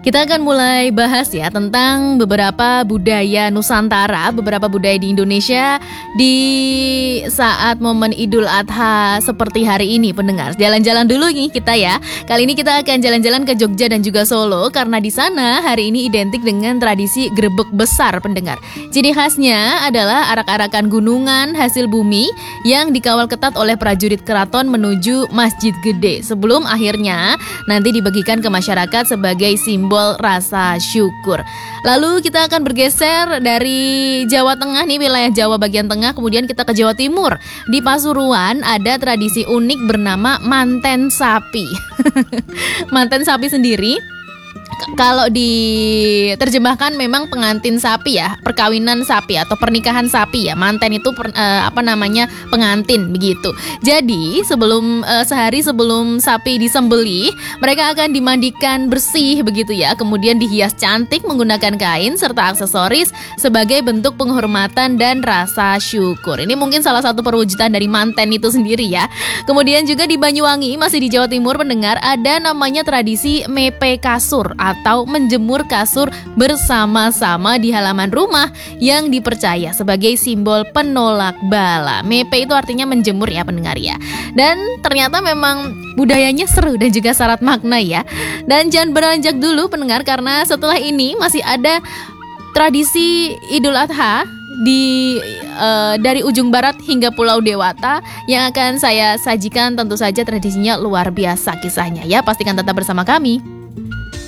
Kita akan mulai bahas ya tentang beberapa budaya Nusantara, beberapa budaya di Indonesia di saat momen Idul Adha seperti hari ini, pendengar. Jalan-jalan dulu nih kita ya. Kali ini kita akan jalan-jalan ke Jogja dan juga Solo karena di sana hari ini identik dengan tradisi grebek besar, pendengar. Ciri khasnya adalah arak-arakan gunungan hasil bumi yang dikawal ketat oleh prajurit keraton menuju Masjid Gede sebelum akhirnya nanti dibagikan ke masyarakat sebagai simbol rasa syukur. Lalu kita akan bergeser dari Jawa Tengah nih, wilayah Jawa bagian tengah, kemudian kita ke Jawa Timur. Di Pasuruan ada tradisi unik bernama manten sapi. Manten sapi sendiri kalau diterjemahkan memang pengantin sapi ya, perkawinan sapi atau pernikahan sapi ya. Manten itu pengantin begitu. Jadi sehari sebelum sapi disembelih, mereka akan dimandikan bersih begitu ya. Kemudian dihias cantik menggunakan kain serta aksesoris sebagai bentuk penghormatan dan rasa syukur. Ini mungkin salah satu perwujudan dari manten itu sendiri ya. Kemudian juga di Banyuwangi, masih di Jawa Timur, pendengar, ada namanya tradisi mepe kasur atau menjemur kasur bersama-sama di halaman rumah yang dipercaya sebagai simbol penolak bala. Mepe itu artinya menjemur ya, pendengar ya. Dan ternyata memang budayanya seru dan juga syarat makna ya. Dan jangan beranjak dulu, pendengar, karena setelah ini masih ada tradisi Idul Adha dari ujung barat hingga Pulau Dewata yang akan saya sajikan. Tentu saja tradisinya luar biasa kisahnya ya. Pastikan tetap bersama kami.